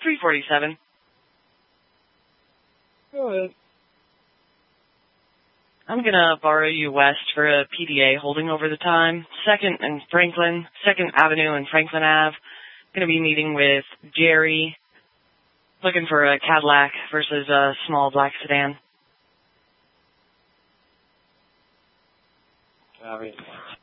347. Go ahead. I'm going to borrow you west for a PDA holding over the time. 2nd and Franklin, 2nd Avenue and Franklin Ave. Going to be meeting with Jerry. Looking for a Cadillac versus a small black sedan. Copy.